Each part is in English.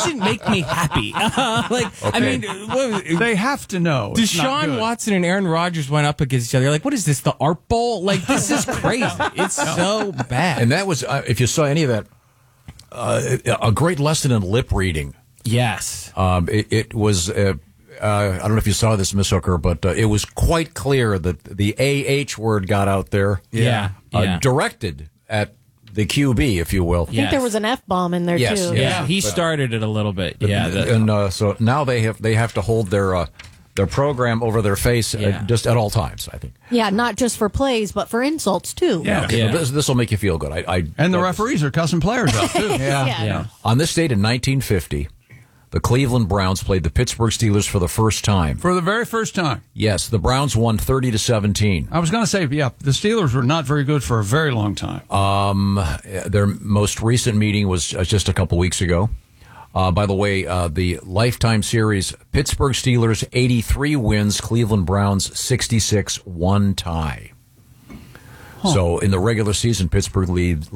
doesn't make me happy. I mean, they have to know. Deshaun Watson and Aaron Rodgers went up against each other. Like, what is this, the Art Bowl? Like, this is crazy. It's so bad. And that was, if you saw any of that, a great lesson in lip reading. Yes. It was, I don't know if you saw this, Miss Hooker, but it was quite clear that the AH word got out there. Yeah. Directed at the QB, if you will. I think there was an F-bomb in there, too. Yeah, he started it a little bit. So now they have to hold their program over their face just at all times, I think. Yeah, not just for plays, but for insults, too. Yeah. So this will make you feel good. And the referees are cussing players out, too. Yeah. On this date in 1950, the Cleveland Browns played the Pittsburgh Steelers for the first time. For the very first time. Yes, the Browns won 30-17. I was going to say, the Steelers were not very good for a very long time. Their most recent meeting was just a couple weeks ago. By the way, the Lifetime Series, Pittsburgh Steelers 83 wins, Cleveland Browns 66, one tie. Huh. So in the regular season, Pittsburgh leads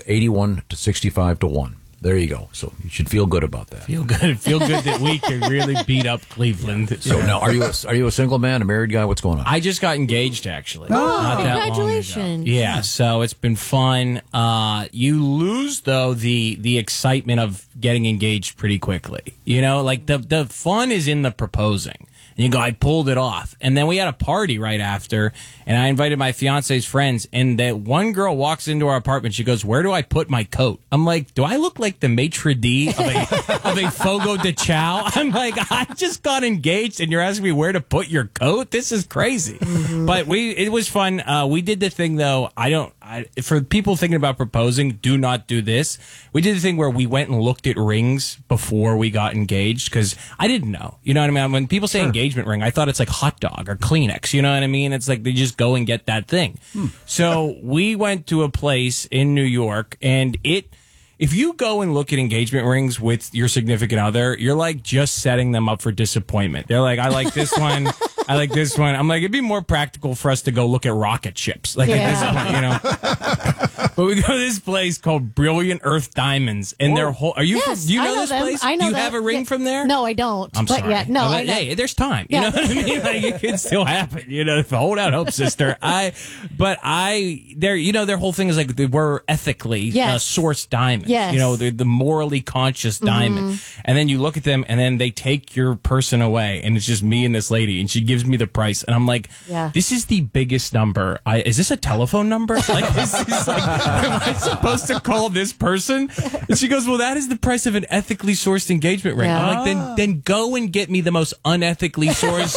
81-65-1. There you go. So you should feel good about that. Feel good that we can really beat up Cleveland. So now, are you a single man, a married guy? What's going on? I just got engaged, actually. Oh, congratulations! Yeah, so it's been fun. You lose though the excitement of getting engaged pretty quickly. You know, like the fun is in the proposing. And you go, I pulled it off. And then we had a party right after, and I invited my fiance's friends, and that one girl walks into our apartment. She goes, where do I put my coat? I'm like, do I look like the maitre d' of a Fogo de Chao? I'm like, I just got engaged, and you're asking me where to put your coat? This is crazy. Mm-hmm. But it was fun. We did the thing, though. For people thinking about proposing, do not do this. We did the thing where we went and looked at rings before we got engaged, because I didn't know. You know what I mean? When people say engagement ring, I thought it's like hot dog or Kleenex. You know what I mean? It's like they just go and get that thing. So we went to a place in New York, and if you go and look at engagement rings with your significant other, you're like just setting them up for disappointment. They're like, I like this one. I like this one. I'm like, it'd be more practical for us to go look at rocket ships. Like at this point, you know. But we go to this place called Brilliant Earth Diamonds, and their whole. Do you know this place? I know. Do you have a ring from there? No, I don't. I'm sorry. Yeah, no, I know. Hey, there's time. You know what I mean? Like, it can still happen. You know, hold out hope, sister. Their whole thing is like we're ethically sourced diamonds. Yes. You know, they're the morally conscious diamond. And then you look at them, and then they take your person away, and it's just me and this lady, and she gives me the price, and I'm like, this is the biggest number. Is this a telephone number? Like, this is like, am I supposed to call this person? And she goes, well, that is the price of an ethically sourced engagement ring. I'm like, then go and get me the most unethically sourced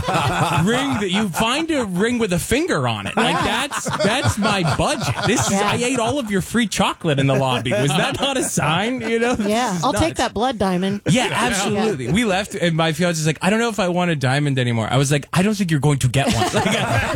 ring that you find, a ring with a finger on it. Like, that's my budget. I ate all of your free chocolate in the lobby. Was that not a sign? You know? Yeah, I'll take that blood diamond. Yeah, absolutely. Yeah. We left, and my fiance's like, I don't know if I want a diamond anymore. I was like, I don't think you're going to get one. Like,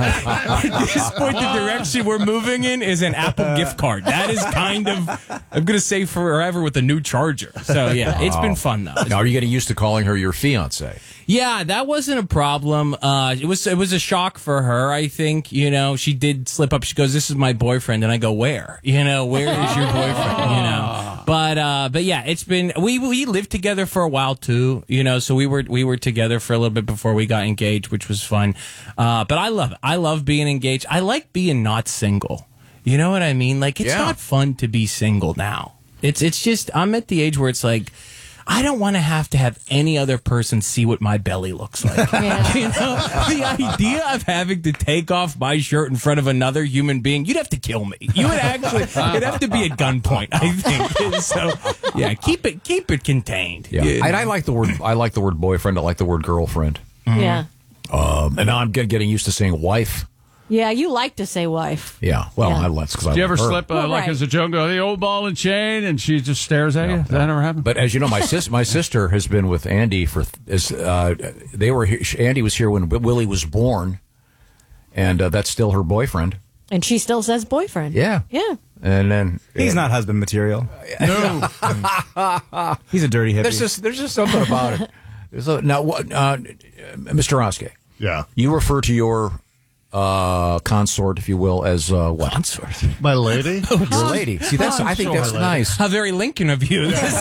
at this point, the direction we're moving in is an Apple gift card. That is kind of, I'm going to say forever with a new charger. So, yeah, it's been fun, though. Now, are you getting used to calling her your fiance? Yeah, that wasn't a problem. It was a shock for her, I think. You know, she did slip up. She goes, this is my boyfriend. And I go, where? You know, where is your boyfriend? You know, but yeah, it's been, we lived together for a while too, you know, so we were together for a little bit before we got engaged, which was fun. But I love it. I love being engaged. I like being not single. You know what I mean? Like, it's not fun to be single now. It's just, I'm at the age where it's like, I don't want to have any other person see what my belly looks like. Yeah. You know, the idea of having to take off my shirt in front of another human being, you'd have to kill me. You would actually, it'd have to be at gunpoint, I think. So, yeah, keep it contained. Yeah. And I like the word boyfriend. I like the word girlfriend. Mm-hmm. Yeah. And now I'm getting used to saying wife. Yeah, you like to say wife. Yeah, well, that's because I. Do you ever her. slip like as a joke, go the old ball and chain, and she just stares at you? Does that ever happen? But as you know, my sister has been with Andy for. They were here, Andy was here when Willie was born, and that's still her boyfriend. And she still says boyfriend. Yeah, yeah. And then he's not husband material. No, he's a dirty hippie. There's just something about it. Now, Mr. Roske. Yeah, you refer to your consort, if you will, as what? Consort. My lady? Your lady. See, I think that's nice. How very Lincoln of you.